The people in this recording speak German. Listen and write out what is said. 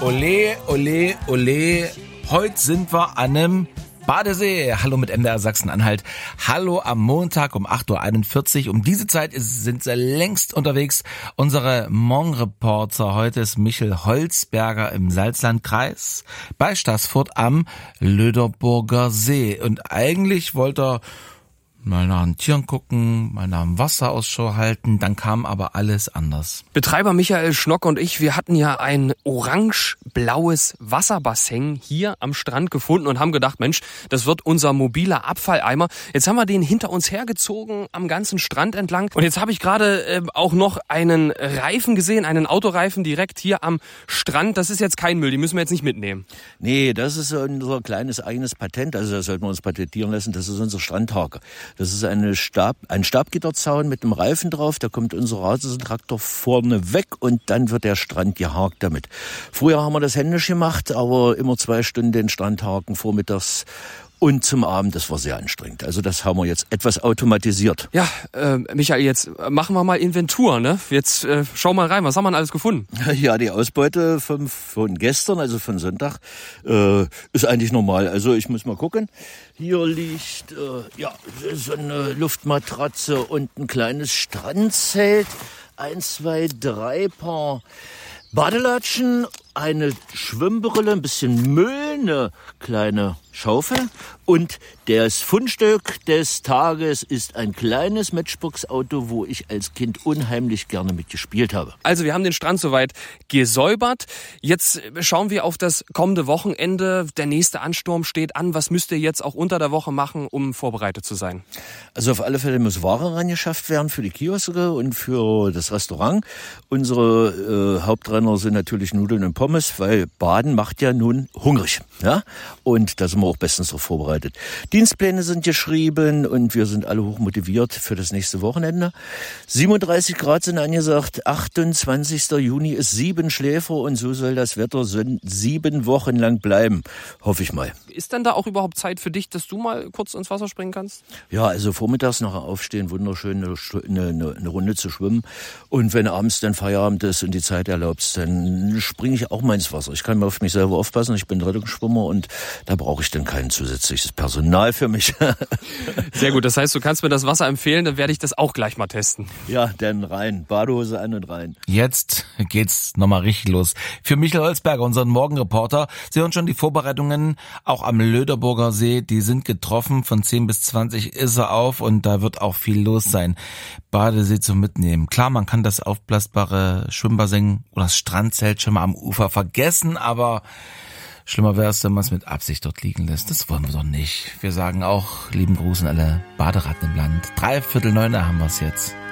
Ole, ole, ole. Heute sind wir an einem Badesee. Hallo mit MDR Sachsen-Anhalt. Hallo am Montag um 8.41 Uhr. Um diese Zeit sind sie längst unterwegs. Unsere Morgenreporter heute ist Michel Holzberger im Salzlandkreis bei Staßfurt am Löderburger See. Und eigentlich wollte er mal nach den Tieren gucken, mal nach dem Wasser Ausschau halten, dann kam aber alles anders. Betreiber Michael Schnock und ich, wir hatten ja ein orange-blaues Wasserbassin hier am Strand gefunden und haben gedacht, Mensch, das wird unser mobiler Abfalleimer. Jetzt haben wir den hinter uns hergezogen am ganzen Strand entlang und jetzt habe ich gerade auch noch einen Reifen gesehen, einen Autoreifen direkt hier am Strand. Das ist jetzt kein Müll, die müssen wir jetzt nicht mitnehmen. Nee, das ist unser kleines eigenes Patent, also das sollten wir uns patentieren lassen, das ist unser Strandhaken. Das ist ein Stabgitterzaun mit einem Reifen drauf, da kommt unser Rasentraktor vorne weg und dann wird der Strand gehakt damit. Früher haben wir das händisch gemacht, aber immer 2 Stunden den Strandhaken vormittags und zum Abend, das war sehr anstrengend. Also das haben wir jetzt etwas automatisiert. Ja, Michael, jetzt machen wir mal Inventur, ne? Jetzt schau mal rein, was haben wir denn alles gefunden? Ja, die Ausbeute von gestern, also von Sonntag, ist eigentlich normal. Also ich muss mal gucken. Hier liegt so eine Luftmatratze und ein kleines Strandzelt. 1, 2, 3 Paar Badelatschen, eine Schwimmbrille, ein bisschen Müll, eine kleine Schaufel und das Fundstück des Tages ist ein kleines Matchbox-Auto, wo ich als Kind unheimlich gerne mitgespielt habe. Also wir haben den Strand soweit gesäubert. Jetzt schauen wir auf das kommende Wochenende. Der nächste Ansturm steht an. Was müsst ihr jetzt auch unter der Woche machen, um vorbereitet zu sein? Also auf alle Fälle muss Ware rangeschafft werden für die Kioske und für das Restaurant. Unsere Hauptrenner sind natürlich Nudeln und Pommes, weil Baden macht ja nun hungrig. Ja? Und da sind wir auch bestens darauf vorbereitet. Dienstpläne sind geschrieben und wir sind alle hoch motiviert für das nächste Wochenende. 37 Grad sind angesagt, 28. Juni ist 7 Schläfer und so soll das Wetter 7 Wochen lang bleiben, hoffe ich mal. Ist denn da auch überhaupt Zeit für dich, dass du mal kurz ins Wasser springen kannst? Ja, also vormittags nach dem Aufstehen wunderschön eine Runde zu schwimmen und wenn abends dann Feierabend ist und die Zeit erlaubt, dann springe ich auch mal ins Wasser. Ich kann mal auf mich selber aufpassen, ich bin Rettungsschwimmer und da brauche ich dann kein zusätzliches Personal für mich. Sehr gut, das heißt, du kannst mir das Wasser empfehlen, dann werde ich das auch gleich mal testen. Ja, dann rein, Badehose an und rein. Jetzt geht's nochmal richtig los. Für Michael Holzberger, unseren Morgenreporter, Sie hören schon die Vorbereitungen auch am Löderburger See, die sind getroffen, von 10 bis 20 ist er auf und da wird auch viel los sein. Badesee zum Mitnehmen. Klar, man kann das aufblasbare Schwimmbassin oder das Strandzelt schon mal am Ufer vergessen, aber schlimmer wäre es, wenn man es mit Absicht dort liegen lässt. Das wollen wir doch nicht. Wir sagen auch lieben Gruß an alle Baderatten im Land. 8:45 haben wir es jetzt.